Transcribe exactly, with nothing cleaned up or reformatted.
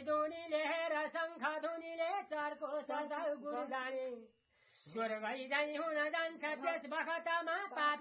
धुनी लेखेर शङ्ख धुनीले चर्को सदल गुरु जाने स्वर्गै जाने हुन जान्छ त्यस बखतमा पाप